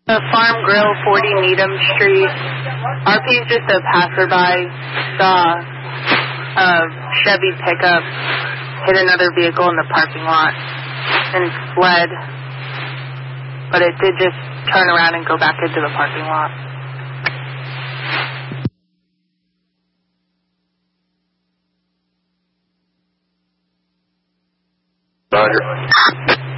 Farm Grill, 40 Needham Street. RP is just a passerby, saw a Chevy pickup hit another vehicle in the parking lot and fled, but it did just turn around and go back into the parking lot. Roger.